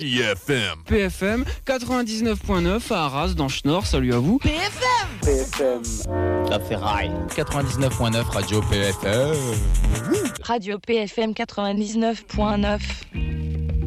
PFM. PFM 99.9 à Arras dans Schnorr, salut à vous. PFM. La Ferraille. 99.9 Radio PFM. Radio PFM 99.9.